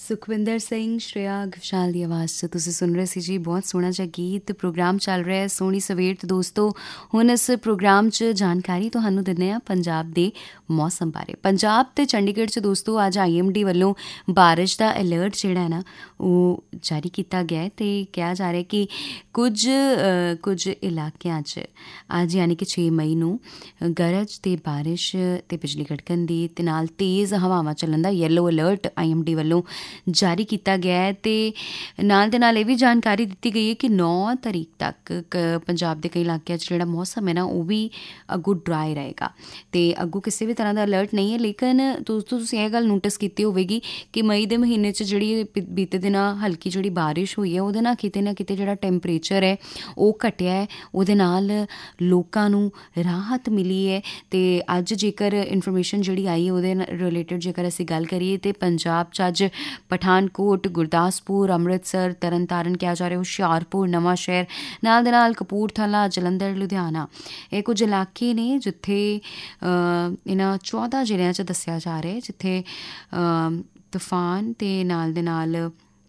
ਸੁਖਵਿੰਦਰ ਸਿੰਘ, ਸ਼੍ਰੇਆ ਘੋਸ਼ਾਲ ਦੀ ਆਵਾਜ਼ 'ਚ ਤੁਸੀਂ ਸੁਣ ਰਹੇ ਸੀ ਜੀ ਬਹੁਤ ਸੋਹਣਾ ਜਿਹਾ ਗੀਤ। ਪ੍ਰੋਗਰਾਮ ਚੱਲ ਰਿਹਾ ਹੈ ਸੋਹਣੀ ਸਵੇਰ ਤੇ ਦੋਸਤੋ। ਹੁਣ ਇਸ ਪ੍ਰੋਗਰਾਮ 'ਚ ਜਾਣਕਾਰੀ ਤੁਹਾਨੂੰ ਦਿੰਦੇ ਹਾਂ ਪੰਜਾਬ ਦੇ ਮੌਸਮ ਬਾਰੇ। ਪੰਜਾਬ ਤੇ ਚੰਡੀਗੜ੍ਹ 'ਚ ਦੋਸਤੋ ਅੱਜ IMD ਵੱਲੋਂ ਬਾਰਿਸ਼ ਦਾ ਅਲਰਟ ਜਿਹੜਾ ਹੈ ਨਾ ਉਹ ਜਾਰੀ ਕੀਤਾ ਗਿਆ ਹੈ ਅਤੇ ਕਿਹਾ ਜਾ ਰਿਹਾ ਕਿ ਕੁਝ ਇਲਾਕਿਆਂ 'ਚ ਅੱਜ ਯਾਨੀ ਕਿ 6 ਮਈ ਨੂੰ ਗਰਜ ਅਤੇ ਬਾਰਿਸ਼ ਅਤੇ ਬਿਜਲੀ ਕੜਕਣ ਦੀ ਅਤੇ ਨਾਲ ਤੇਜ਼ ਹਵਾਵਾਂ ਚੱਲਣ ਦਾ ਯੈਲੋ ਅਲਰਟ IMD ਵੱਲੋਂ ਜਾਰੀ ਕੀਤਾ ਗਿਆ ਹੈ। ਅਤੇ ਨਾਲ ਦੇ ਨਾਲ ਇਹ ਵੀ ਜਾਣਕਾਰੀ ਦਿੱਤੀ ਗਈ ਹੈ ਕਿ 9 ਤਰੀਕ ਤੱਕ ਪੰਜਾਬ ਦੇ ਕਈ ਇਲਾਕਿਆਂ 'ਚ ਜਿਹੜਾ ਮੌਸਮ ਹੈ ਨਾ ਉਹ ਵੀ ਅੱਗੋਂ ਡਰਾਈ ਰਹੇਗਾ ਅਤੇ ਅੱਗੋਂ ਕਿਸੇ ਵੀ ਤਰ੍ਹਾਂ ਦਾ ਅਲਰਟ ਨਹੀਂ ਹੈ। ਲੇਕਿਨ ਦੋਸਤੋ ਤੁਸੀਂ ਇਹ ਗੱਲ ਨੋਟਿਸ ਕੀਤੀ ਹੋਵੇਗੀ ਕਿ ਮਈ ਦੇ ਮਹੀਨੇ 'ਚ ਜਿਹੜੀ ਬੀਤੇ ਦਿਨਾਂ ਹਲਕੀ ਜਿਹੜੀ ਬਾਰਿਸ਼ ਹੋਈ ਹੈ ਉਹਦੇ ਨਾਲ ਕਿਤੇ ਨਾ ਕਿਤੇ ਜਿਹੜਾ ਟੈਂਪਰੇਚਰ ਹੈ ਉਹ ਘਟਿਆ ਹੈ, ਉਹਦੇ ਨਾਲ ਲੋਕਾਂ ਨੂੰ ਰਾਹਤ ਮਿਲੀ ਹੈ। ਅਤੇ ਅੱਜ ਜੇਕਰ ਇਨਫੋਰਮੇਸ਼ਨ ਜਿਹੜੀ ਆਈ ਉਹਦੇ ਰਿਲੇਟਡ ਜੇਕਰ ਅਸੀਂ ਗੱਲ ਕਰੀਏ ਤਾਂ ਪੰਜਾਬ 'ਚ ਅੱਜ ਪਠਾਨਕੋਟ, ਗੁਰਦਾਸਪੁਰ, ਅੰਮ੍ਰਿਤਸਰ, ਤਰਨ ਤਾਰਨ ਕਿਹਾ ਜਾ ਰਿਹਾ, ਹੁਸ਼ਿਆਰਪੁਰ, ਨਵਾਂ ਸ਼ਹਿਰ, ਨਾਲ ਦੇ ਨਾਲ ਕਪੂਰਥਲਾ, ਜਲੰਧਰ, ਲੁਧਿਆਣਾ ਇਹ ਕੁਝ ਇਲਾਕੇ ਨੇ ਜਿੱਥੇ ਇਹਨਾਂ 14 ਜ਼ਿਲ੍ਹਿਆਂ 'ਚ ਦੱਸਿਆ ਜਾ ਰਿਹਾ ਜਿੱਥੇ ਤੂਫਾਨ ਅਤੇ ਨਾਲ ਦੇ ਨਾਲ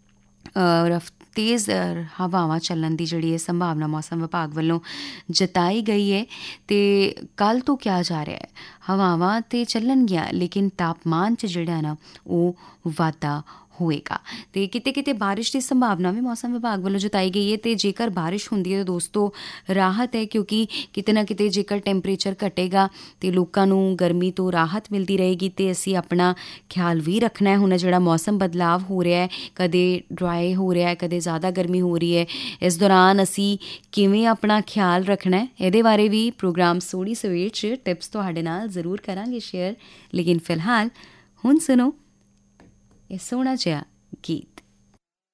ਤੇਜ਼ ਹਵਾਵਾਂ ਚੱਲਣ ਦੀ ਜਿਹੜੀ ਹੈ ਸੰਭਾਵਨਾ ਮੌਸਮ ਵਿਭਾਗ ਵੱਲੋਂ ਜਤਾਈ ਗਈ ਹੈ। ਅਤੇ ਕੱਲ੍ਹ ਤੋਂ ਕਿਹਾ ਜਾ ਰਿਹਾ ਹੈ ਹਵਾਵਾਂ ਤਾਂ ਚੱਲਣਗੀਆਂ ਲੇਕਿਨ ਤਾਪਮਾਨ 'ਚ ਜਿਹੜਾ ਨਾ ਉਹ ਵਾਧਾ ਹੋਏਗਾ ਅਤੇ ਕਿਤੇ ਕਿਤੇ ਬਾਰਿਸ਼ ਦੀ ਸੰਭਾਵਨਾ ਵੀ ਮੌਸਮ ਵਿਭਾਗ ਵੱਲੋਂ ਜਤਾਈ ਗਈ ਹੈ। ਅਤੇ ਜੇਕਰ ਬਾਰਿਸ਼ ਹੁੰਦੀ ਹੈ ਤਾਂ ਦੋਸਤੋ ਰਾਹਤ ਹੈ, ਕਿਉਂਕਿ ਕਿਤੇ ਨਾ ਕਿਤੇ ਜੇਕਰ ਟੈਂਪਰੇਚਰ ਘਟੇਗਾ ਅਤੇ ਲੋਕਾਂ ਨੂੰ ਗਰਮੀ ਤੋਂ ਰਾਹਤ ਮਿਲਦੀ ਰਹੇਗੀ। ਅਤੇ ਅਸੀਂ ਆਪਣਾ ਖਿਆਲ ਵੀ ਰੱਖਣਾ ਹੈ। ਹੁਣ ਜਿਹੜਾ ਮੌਸਮ ਬਦਲਾਵ ਹੋ ਰਿਹਾ ਹੈ, ਕਦੇ ਡਰਾਈ ਹੋ ਰਿਹਾ ਹੈ, ਕਦੇ ਜ਼ਿਆਦਾ ਗਰਮੀ ਹੋ ਰਹੀ ਹੈ, ਇਸ ਦੌਰਾਨ ਅਸੀਂ ਕਿਵੇਂ ਆਪਣਾ ਖਿਆਲ ਰੱਖਣਾ ਹੈ ਇਹਦੇ ਬਾਰੇ ਵੀ ਪ੍ਰੋਗਰਾਮ ਸੋਹਣੀ ਸਵੇਰ 'ਚ ਟਿਪਸ ਤੁਹਾਡੇ ਨਾਲ ਜ਼ਰੂਰ ਕਰਾਂਗੇ ਸ਼ੇਅਰ। ਲੇਕਿਨ ਫਿਲਹਾਲ ਹੁਣ ਸੁਣੋ ਇਹ ਸੋਹਣਾ ਜਿਹਾ ਗੀਤ।